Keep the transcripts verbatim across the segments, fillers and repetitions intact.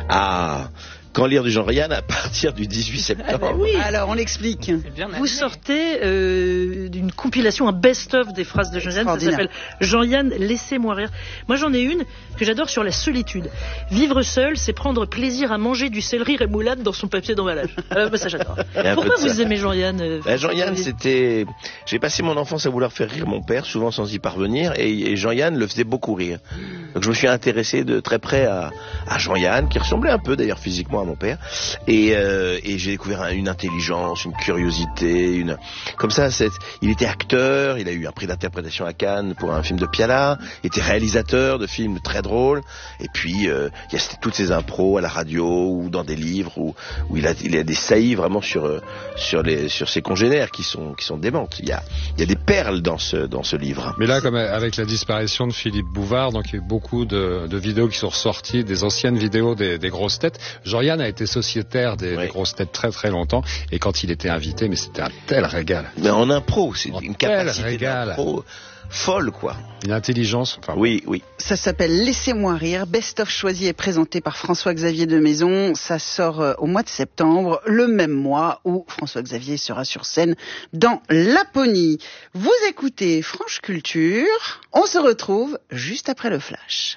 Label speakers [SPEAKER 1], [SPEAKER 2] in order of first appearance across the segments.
[SPEAKER 1] Ah, quand lire du Jean-Yann à partir du dix-huit septembre.
[SPEAKER 2] Ah ben oui.
[SPEAKER 3] Alors on l'explique.
[SPEAKER 2] Vous sortez euh, d'une compilation, un best-of des phrases de Jean-Yann, ça s'appelle Jean-Yann, laissez-moi rire. Moi j'en ai une que j'adore sur la solitude. Vivre seul, c'est prendre plaisir à manger du céleri rémoulade dans son papier d'emballage. Euh, bah, ça j'adore. Pourquoi vous ça. aimez Jean-Yann euh,
[SPEAKER 1] bah, Jean-Yann, c'était... J'ai passé mon enfance à vouloir faire rire mon père, souvent sans y parvenir, et, et Jean-Yann le faisait beaucoup rire. Donc je me suis intéressé de très près à, à Jean-Yann, qui ressemblait un peu d'ailleurs physiquement à mon père, et, euh, et j'ai découvert un, une intelligence, une curiosité, une comme ça. C'est... Il était acteur, il a eu un prix d'interprétation à Cannes pour un film de Piala, il était réalisateur de films très drôles, et puis euh, il y a toutes ces impros à la radio ou dans des livres où, où il a il a des saillies vraiment sur euh, sur les sur ses congénères qui sont qui sont démentes. Il y a il y a des perles dans ce dans ce livre.
[SPEAKER 4] Mais là, comme avec la disparition de Philippe Bouvard, donc il y a eu beaucoup de, de vidéos qui sont ressorties, des anciennes vidéos des, des grosses têtes. Jean-Yann a été sociétaire des, oui. des grosses têtes très très longtemps, et quand il était invité, mais c'était un tel régal.
[SPEAKER 1] Mais en impro, c'est
[SPEAKER 4] en
[SPEAKER 1] une capacité d'impro folle, quoi.
[SPEAKER 4] Une intelligence. Enfin,
[SPEAKER 1] oui, oui.
[SPEAKER 3] Ça s'appelle Laissez-moi rire. Best of choisi et présenté par François-Xavier de Maison. Ça sort euh, au mois de septembre, le même mois où François-Xavier sera sur scène dans Laponie. Vous écoutez Franche Culture. On se retrouve juste après le flash.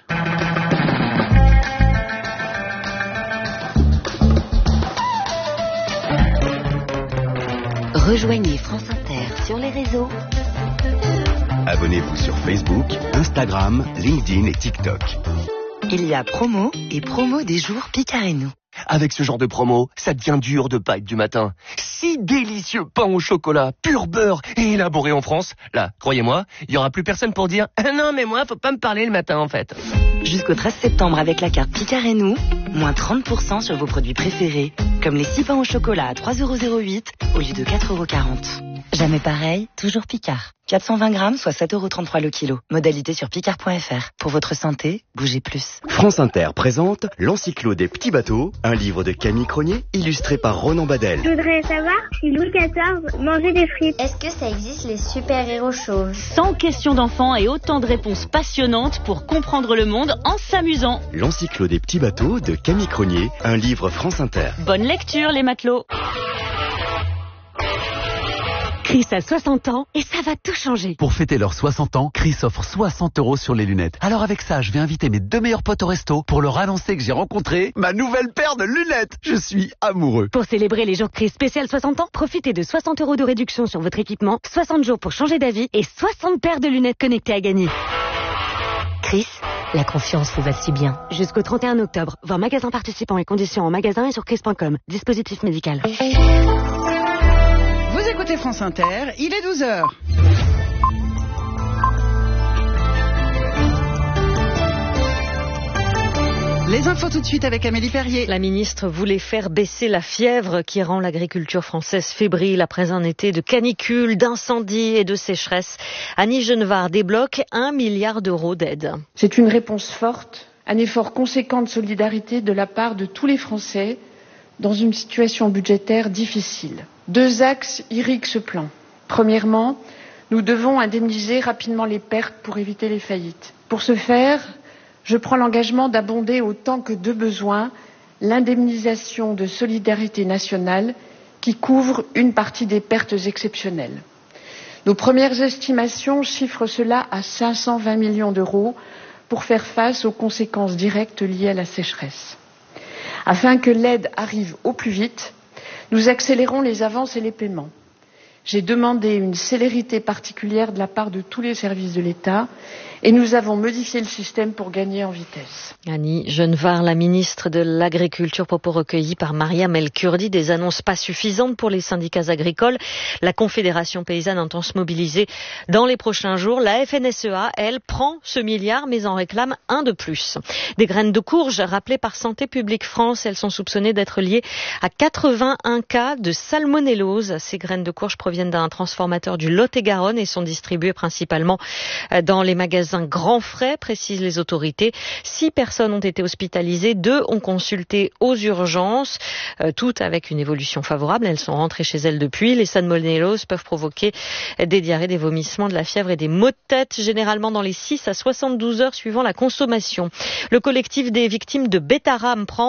[SPEAKER 5] Rejoignez France Inter sur les réseaux.
[SPEAKER 6] Abonnez-vous sur Facebook, Instagram, LinkedIn et TikTok.
[SPEAKER 5] Il y a promo et promo des jours Picard et nous.
[SPEAKER 7] Avec ce genre de promo, ça devient dur de pas être du matin. Si délicieux pain au chocolat, pur beurre et élaboré en France. Là, croyez-moi, il y aura plus personne pour dire ah « Non, mais moi, faut pas me parler le matin en fait ».
[SPEAKER 5] Jusqu'au treize septembre avec la carte Picard et nous, moins trente pour cent sur vos produits préférés, comme les six pains au chocolat à trois euros zéro huit au lieu de quatre euros quarante. Jamais pareil, toujours Picard. quatre cent vingt grammes, soit sept euros trente-trois le kilo. Modalité sur picard point f r. Pour votre santé, bougez plus.
[SPEAKER 6] France Inter présente l'Encyclo des petits bateaux, un livre de Camille Cronier, illustré par Ronan Badel.
[SPEAKER 8] Je voudrais savoir si Louis quatorze mangeait des frites.
[SPEAKER 9] Est-ce que ça existe les super-héros chauves?
[SPEAKER 10] cent questions d'enfants et autant de réponses passionnantes pour comprendre le monde en s'amusant.
[SPEAKER 6] L'Encyclo des petits bateaux de Camille Cronier, un livre France Inter.
[SPEAKER 10] Bonne lecture les matelots. Chris a soixante ans et ça va tout changer.
[SPEAKER 11] Pour fêter leurs soixante ans, Chris offre soixante euros sur les lunettes. Alors avec ça, je vais inviter mes deux meilleurs potes au resto pour leur annoncer que j'ai rencontré ma nouvelle paire de lunettes. Je suis amoureux.
[SPEAKER 10] Pour célébrer les jours Chris spécial soixante ans, profitez de soixante euros de réduction sur votre équipement, soixante jours pour changer d'avis et soixante paires de lunettes connectées à gagner.
[SPEAKER 5] Chris, la confiance vous va si bien.
[SPEAKER 10] Jusqu'au trente et un octobre, voir magasin participants et conditions en magasin et sur chris point com. Dispositif médical.
[SPEAKER 3] Vous écoutez France Inter, il est douze heures. Les infos tout de suite avec Amélie Perrier.
[SPEAKER 2] La ministre voulait faire baisser la fièvre qui rend l'agriculture française fébrile après un été de canicule, d'incendies et de sécheresse. Annie Genevard débloque un milliard d'euros d'aide.
[SPEAKER 12] C'est une réponse forte, un effort conséquent de solidarité de la part de tous les Français dans une situation budgétaire difficile. Deux axes irriguent ce plan. Premièrement, nous devons indemniser rapidement les pertes pour éviter les faillites. Pour ce faire, je prends l'engagement d'abonder autant que de besoin l'indemnisation de solidarité nationale qui couvre une partie des pertes exceptionnelles. Nos premières estimations chiffrent cela à cinq cent vingt millions d'euros pour faire face aux conséquences directes liées à la sécheresse. Afin que l'aide arrive au plus vite, nous accélérons les avances et les paiements. J'ai demandé une célérité particulière de la part de tous les services de l'État et nous avons modifié le système pour gagner en vitesse.
[SPEAKER 2] Annie Genevard, la ministre de l'Agriculture, propos recueillis par Mariam El Kurdi, des annonces pas suffisantes pour les syndicats agricoles. La Confédération paysanne entend se mobiliser dans les prochains jours. La F N S E A, elle, prend ce milliard mais en réclame un de plus. Des graines de courge rappelées par Santé publique France, elles sont soupçonnées d'être liées à quatre-vingt-un cas de salmonellose. Ces graines de courge proviennent d'un transformateur du Lot-et-Garonne et sont distribuées principalement dans les magasins Grand Frais, précisent les autorités. Six personnes ont été hospitalisées, deux ont consulté aux urgences, euh, toutes avec une évolution favorable. Elles sont rentrées chez elles depuis. Les salmonelloses peuvent provoquer des diarrhées, des vomissements, de la fièvre et des maux de tête, généralement dans les six à soixante-douze heures suivant la consommation. Le collectif des victimes de Bétarame prend